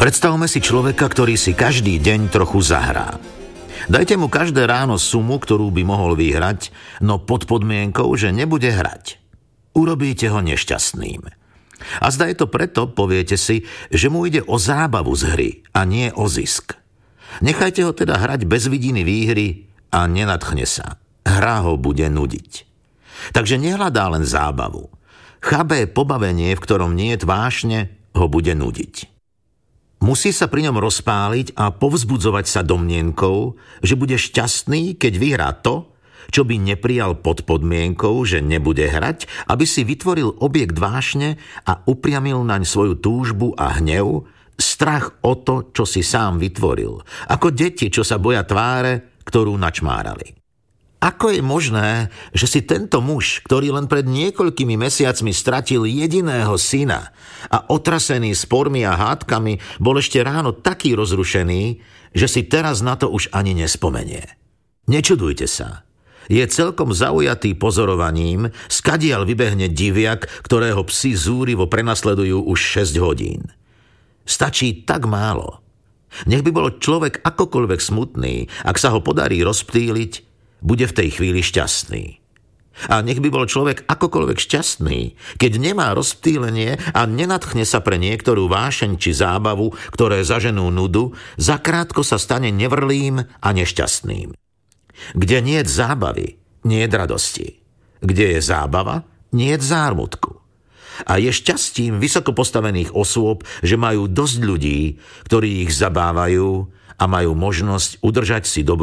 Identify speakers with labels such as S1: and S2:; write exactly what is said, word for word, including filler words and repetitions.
S1: Predstavme si človeka, ktorý si každý deň trochu zahrá. Dajte mu každé ráno sumu, ktorú by mohol vyhrať, no pod podmienkou, že nebude hrať. Urobíte ho nešťastným. A zdá je to preto, poviete si, že mu ide o zábavu z hry a nie o zisk. Nechajte ho teda hrať bez vidiny výhry a nenadchne sa. Hra ho bude nudiť. Takže nehľadá len zábavu. Chabé pobavenie, v ktorom nie je vášne, ho bude nudiť. Musí sa pri ňom rozpáliť a povzbudzovať sa domnienkou, že bude šťastný, keď vyhrá to, čo by neprijal pod podmienkou, že nebude hrať, aby si vytvoril objekt vášne a upriamil naň svoju túžbu a hnev, strach o to, čo si sám vytvoril, ako deti, čo sa boja tváre, ktorú načmárali. Ako je možné, že si tento muž, ktorý len pred niekoľkými mesiacmi stratil jediného syna a otrasený spormi a hádkami, bol ešte ráno taký rozrušený, že si teraz na to už ani nespomenie? Nečudujte sa. Je celkom zaujatý pozorovaním, skadiaľ vybehne diviak, ktorého psi zúrivo prenasledujú už šesť hodín. Stačí tak málo. Nech by bol človek akokoľvek smutný, ak sa ho podarí rozptýliť, bude v tej chvíli šťastný. A nech by bol človek akokoľvek šťastný, keď nemá rozptýlenie a nenadchne sa pre niektorú vášeň či zábavu, ktoré zaženú nudu, zakrátko sa stane nevrlým a nešťastným. Kde nie je zábavy, nie je radosti. Kde je zábava, nie je zármutku. A je šťastím vysoko postavených osôb, že majú dosť ľudí, ktorí ich zabávajú a majú možnosť udržať si dobrú